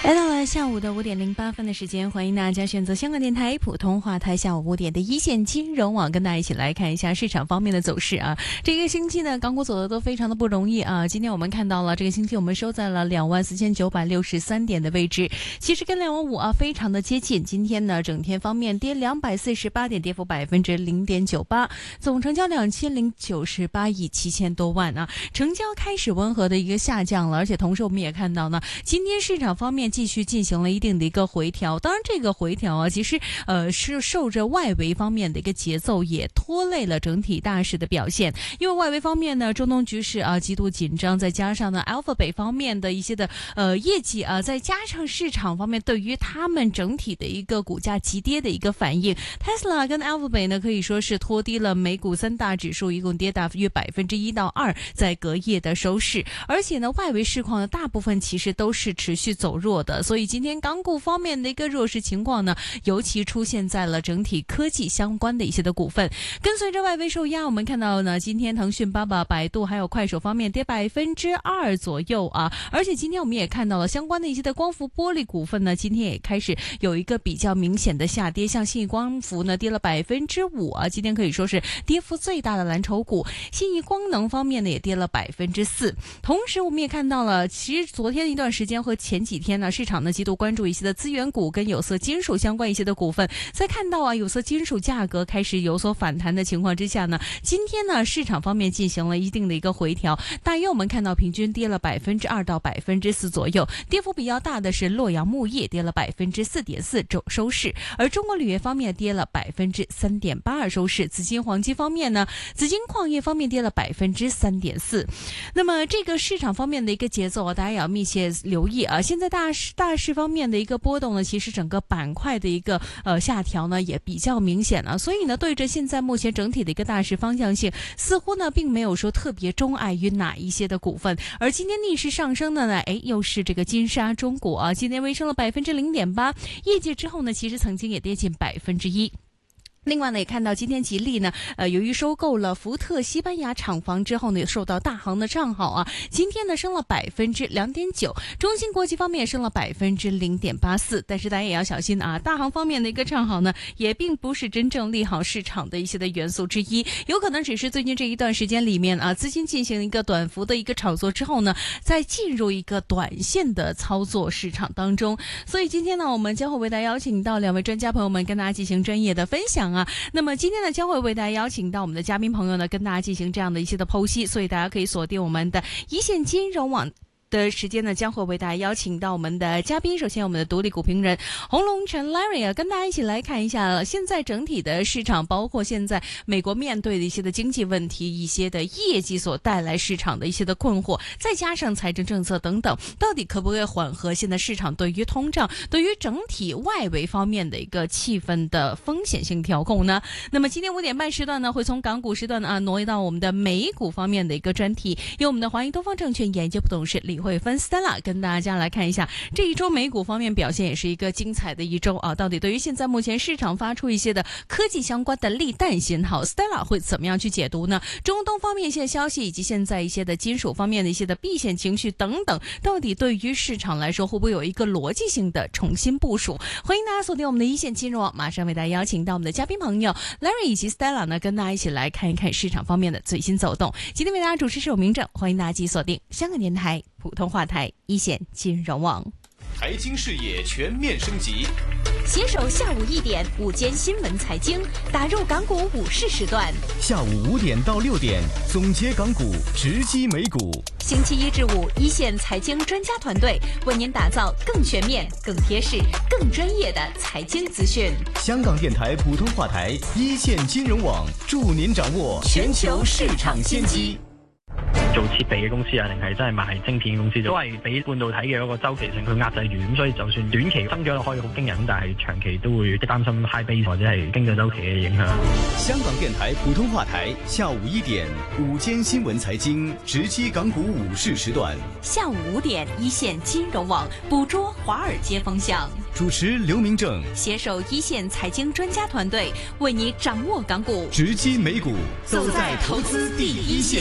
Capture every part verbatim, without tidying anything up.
来到了下午的五点零八分的时间，欢迎大家选择香港电台普通话台下午五点的一线金融网，跟大家一起来看一下市场方面的走势啊。这个星期呢，港股走的都非常的不容易啊。今天我们看到了这个星期我们收在了两万四千九百六十三点的位置，其实跟两万五啊非常的接近。今天呢，整天方面跌两百四十八点，跌幅百分之零点九八，总成交两千零九十八亿七千多万啊，成交开始温和的一个下降了，而且同时我们也看到呢，今天市场方面继续进行了一定的一个回调，当然这个回调啊，其实呃是受着外围方面的一个节奏也拖累了整体大势的表现。因为外围方面呢，中东局势啊极度紧张，再加上呢 Alphabet 方面的一些的呃业绩啊，再加上市场方面对于他们整体的一个股价急跌的一个反应 ，Tesla 跟 Alphabet 呢可以说是拖低了美股三大指数，一共跌大约百分之一到二，在隔夜的收市。而且呢，外围市况的大部分其实都是持续走弱的，所以今天港股方面的一个弱势情况呢，尤其出现在了整体科技相关的一些的股份。跟随着外围受压，我们看到呢，今天腾讯、爸爸、百度还有快手方面跌百分之二左右啊。而且今天我们也看到了相关的一些的光伏玻璃股份呢，今天也开始有一个比较明显的下跌，像信义光伏呢跌了百分之五啊，今天可以说是跌幅最大的蓝筹股。信义光能方面呢也跌了百分之四。同时我们也看到了，其实昨天一段时间和前几天呢，市场呢极度关注一些的资源股跟有色金属相关一些的股份，在看到啊有色金属价格开始有所反弹的情况之下呢，今天呢市场方面进行了一定的一个回调，大约我们看到平均跌了百分之二到百分之四左右，跌幅比较大的是洛阳木业跌了百分之四点四收市，而中国铝业方面跌了百分之三点八二收市。紫金黄金方面呢，紫金矿业方面跌了百分之三点四。那么这个市场方面的一个节奏啊，大家也要密切留意啊。现在大市大市方面的一个波动呢，其实整个板块的一个呃下调呢也比较明显了，所以呢，对着现在目前整体的一个大势方向性，似乎呢并没有说特别钟爱于哪一些的股份。而今天逆势上升的呢，哎，又是这个金沙中国啊，今天微升了百分之零点八，业绩之后呢，其实曾经也跌近百分之一。另外呢，也看到今天吉利呢，呃，由于收购了福特西班牙厂房之后呢，也受到大行的唱好啊，今天呢升了百分之两点九，中芯国际方面也升了百分之零点八四。但是大家也要小心啊，大行方面的一个唱好呢，也并不是真正利好市场的一些的元素之一，有可能只是最近这一段时间里面啊，资金进行一个短幅的一个炒作之后呢，再进入一个短线的操作市场当中。所以今天呢，我们将会为大家邀请到两位专家朋友们跟大家进行专业的分享啊。那么今天呢，将会为大家邀请到我们的嘉宾朋友呢，跟大家进行这样的一些的剖析，所以大家可以锁定我们的一线金融网的时间呢，将会为大家邀请到我们的嘉宾。首先我们的独立股评人洪龙晨 Larry 啊，跟大家一起来看一下现在整体的市场，包括现在美国面对的一些的经济问题，一些的业绩所带来市场的一些的困惑，再加上财政政策等等，到底可不可以缓和现在市场对于通胀，对于整体外围方面的一个气氛的风险性调控呢？那么今天五点半时段呢，会从港股时段啊挪移到我们的美股方面的一个专题，由我们的华盈东方证券研究部董事李慧芬 Stella 跟大家来看一下这一周美股方面表现，也是一个精彩的一周啊！到底对于现在目前市场发出一些的科技相关的利淡信号 ，Stella 会怎么样去解读呢？中东方面一些消息，以及现在一些的金属方面的一些的避险情绪等等，到底对于市场来说会不会有一个逻辑性的重新部署？欢迎大家锁定我们的一线金融网，马上为大家邀请到我们的嘉宾朋友 Larry 以及 Stella 呢，跟大家一起来看一看市场方面的最新走动。今天为大家主持是我明正，欢迎大家继续锁定香港电台普通话台一线金融网， 财经视野全面升级， 携手下午一点午间新闻财经，打入港股午市时段。 下午五点到六点，总结港股，直击美股。 星期一至五，一线财经专家团队为您打造更全面、更贴实、更专业的财经资讯。 香港電台普通話台一線金融網，助您掌握全球市場先機。 做設備嘅公司啊，定係真係賣晶片嘅公司，都係俾半導體嘅一個周期性去壓制住，咁所以就算短期增長可以好驚人，但係長期都會擔心 high base 或者係經濟周期嘅影響。 香港電台普通話台下午一點午間新聞財經，直擊港股午市時段。 下午五點，一線金融網捕捉華爾街風向。 主持劉明正， 攜手一線財經專家團隊，為你掌握港股， 直擊美股， 走在投資第一線。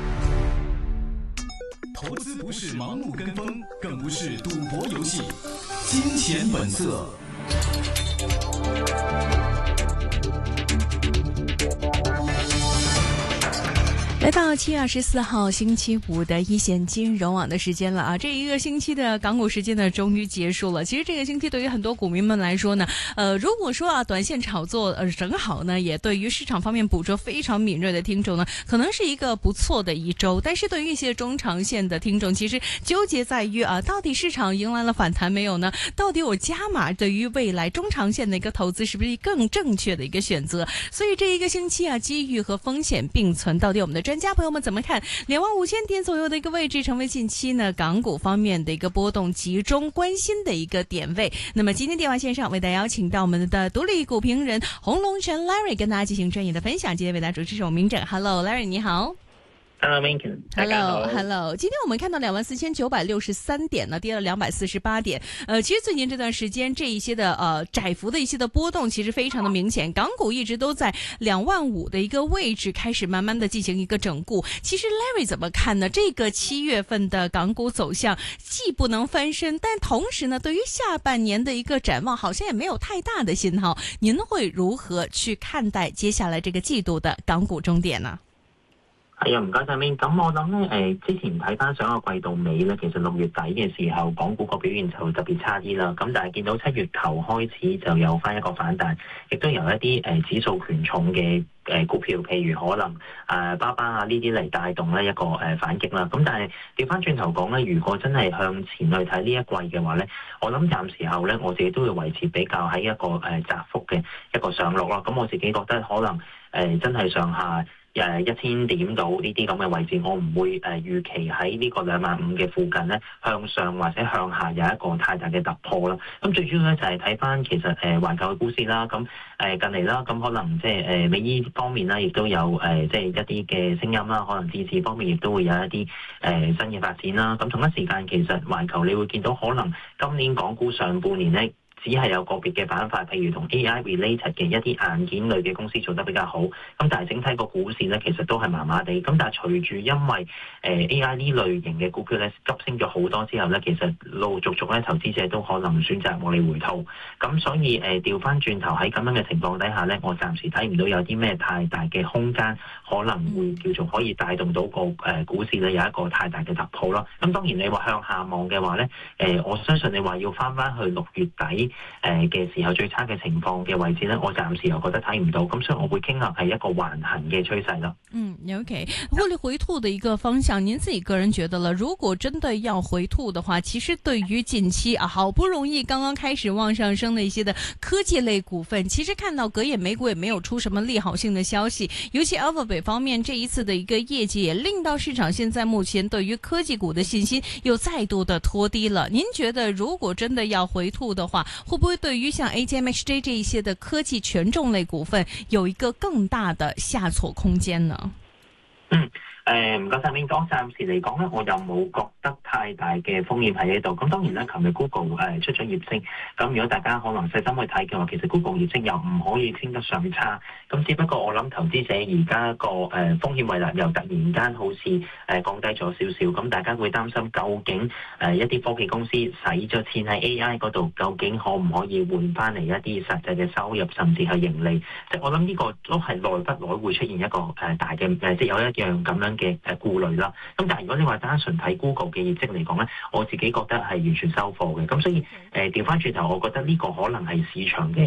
投資不是盲目跟風，更不是賭博遊戲。 金錢本色。 来到七月二十四号星期五的一线金融网的时间了啊！这一个星期的港股时间呢，终于结束了。其实这个星期对于很多股民们来说呢，呃，如果说啊短线炒作呃正好呢，也对于市场方面捕捉非常敏锐的听众呢，可能是一个不错的一周。但是对于一些中长线的听众，其实纠结在于啊，到底市场迎来了反弹没有呢？到底我加码对于未来中长线的一个投资是不是更正确的一个选择？所以这一个星期啊，机遇和风险并存，到底我们的专家朋友们怎么看？两万五千点左右的一个位置，成为近期呢港股方面的一个波动集中关心的一个点位。那么今天电话线上为大家邀请到我们的独立股评人洪龙晨 Larry 跟大家进行专业的分享。今天为大家主持是我明正 ，Hello Larry 你好。 Hello, Minkin. Hello, Hello. 今天我们看到两万四千九百六十三点呢，跌了两百四十八点。呃，其实最近这段时间这一些的呃窄幅的一些的波动，其实非常的明显。港股一直都在两万五的一个位置，开始慢慢的进行一个整固。其实 Larry 怎么看呢？这个七月份的港股走向既不能翻身，但同时呢，对于下半年的一个展望，好像也没有太大的信号。您会如何去看待接下來這個季度的港股終點呢？ 係啊，唔該晒 Min。咁我諗咧，誒之前睇翻上個季度尾咧，其實六月底嘅時候，港股個表現就特別差啲啦。咁但係見到七月頭開始就有翻一個反彈，亦都由一啲誒指數權重嘅誒股票，譬如可能誒巴巴啊呢啲嚟帶動咧一個誒反擊啦。咁但係調翻轉頭講咧，如果真係向前去睇呢一季嘅話咧，我諗暫時候咧，我自己都會維持比較喺一個誒窄幅嘅一個上落啦。咁我自己覺得可能誒真係上下誒一千點到呢啲咁嘅位置，我唔會誒預期喺呢個兩萬五嘅附近咧向上或者向下有一個太大嘅突破啦。咁最主要咧就係睇翻其實誒環球嘅股市啦，咁誒近嚟啦，咁可能即係誒美伊方面啦，亦都有誒即係一啲嘅聲音啦，可能政治方面亦都會有一啲誒新嘅發展啦。咁同一時間其實環球你會見到可能今年港股上半年咧，只係有個別嘅板塊，譬如同 A I related 嘅一啲硬件類嘅公司做得比較好，咁但係整體個股市咧其實都係麻麻地。咁但係隨住因為誒、呃、A I 呢類型嘅股票咧急升咗好多之後咧，其實陸陸續續咧投資者都可能選擇獲利回吐。咁所以誒調翻轉頭喺咁樣嘅情況底下咧，我暫時睇唔到有啲咩太大嘅空間可能會叫做可以帶動到個誒、呃、股市咧有一個太大嘅突破啦。咁當然你話向下望嘅話咧，誒、呃、我相信你話要翻翻去六月底誒嘅時候最差嘅情況嘅位置咧，我暫時又覺得睇唔到，咁所以我會傾向係一個橫行嘅趨勢咯。 嗯 ，OK， 獲利回吐的一個方向，您自己個人覺得了，如果真的要回吐的話，其實對於近期啊好不容易剛剛開始往上升的一些的科技類股份，其實看到隔夜美股也沒有出什麼利好性的消息，尤其 Alphabet 方面這一次的一個業績也令到市場現在目前對於科技股的信心又再度的拖低了。您覺得如果真的要回吐的話，會不會對於像 A T M X J 這一些的科技權重類股份有一個更大的下挫空間呢？ 嗯。誒唔該晒，明哥，暫時嚟講咧，我又冇覺得太大嘅風險喺呢度。咁當然啦，琴日 Google 誒、呃、出咗業績，咁如果大家可能細心去睇嘅話，其實 Google 業績又唔可以稱得上差。咁只不過我諗投資者而家個誒風險胃納又突然間好似誒、呃、降低咗少少，咁大家會擔心究竟誒、呃、一啲科技公司使咗錢喺 A I 嗰度，究竟可唔可以換翻嚟一啲實際嘅收入，甚至係盈利？即係我諗呢個都係耐不耐會出現一個誒、呃、大嘅誒，即係有一樣咁樣嘅誒顧慮啦。咁但係如果你話單純睇 Google 嘅業績嚟講咧，我自己覺得係完全收貨嘅。咁所以誒調翻轉頭，我覺得呢個可能係市場嘅